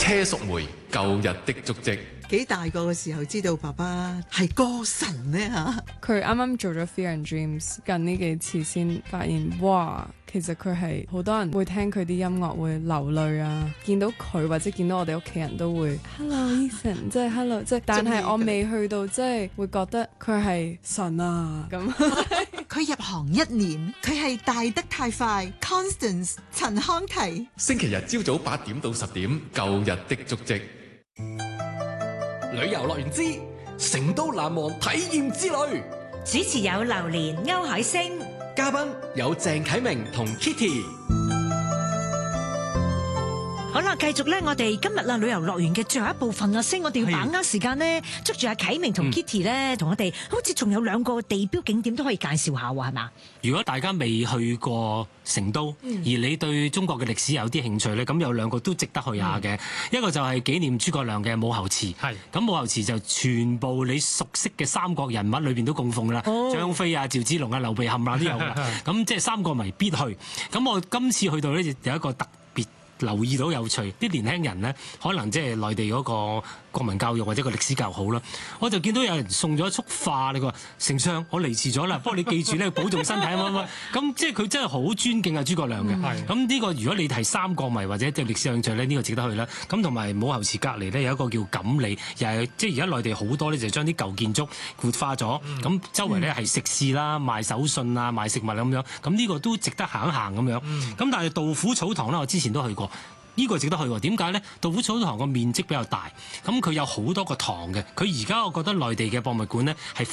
車淑梅舊日的足跡。 幾大個嘅時候知道爸爸係歌神呢？嚇？ 佢啱啱做咗 Fear and Dreams，近呢幾次先發現，哇！其實佢係好多人會聽佢啲音樂會流淚啊，見到佢或者見到我哋屋企人都會 Hello Ethan， 即係 Hello， 即係，但係我未去到即係會覺得佢係神啊咁。 佢入行1年，佢係大得太快 Constance 陳康琪。 星期日朝早8點到10點，舊日的足跡。 旅遊樂園之成都難忘體驗之旅， 主持有榴蓮、歐海星， 嘉賓有鄭啟明同 Kitty。 好啦，繼續咧，我哋今日啦旅遊樂園嘅最後一部分啊，星我哋要把握時間咧，捉住阿啟明同 Kitty 咧，同我哋好似仲有2個地標景點都可以介紹下喎，係嘛？ 如果大家未去過成都，而你對中國嘅歷史有啲興趣咧，咁有2個都值得去下嘅。一個就係紀念諸葛亮嘅武侯祠，咁武侯祠就全部你熟悉嘅三國人物裏邊都供奉啦，張飛啊、趙子龍啊、劉備冚唪唥都有㗎。咁即係三國迷必去。咁我今次去到咧，就有一個特別留意到有趣，啲年輕人咧，可能即係內地嗰個國民教育或者個歷史教育好啦，我就見到有人送咗一束花，你話丞相我嚟遲咗啦，不過你記住咧，保重身體乜，咁即係佢真係好尊敬啊諸葛亮嘅。咁呢個如果你係三國迷或者對歷史有興趣咧，呢個值得去啦。咁同埋武侯祠隔離咧有一個叫錦里，又係即係而家內地好多咧就將啲舊建築活化咗，咁周圍咧係食肆啦、賣手信啊、賣食物咁樣，咁呢個都值得行一行咁樣。咁但係杜甫草堂咧，我之前都去過。呢個值得去喎，點解呢？杜甫草堂個面積比較大，咁佢有好多個堂嘅。佢而家我覺得內地嘅博物館呢係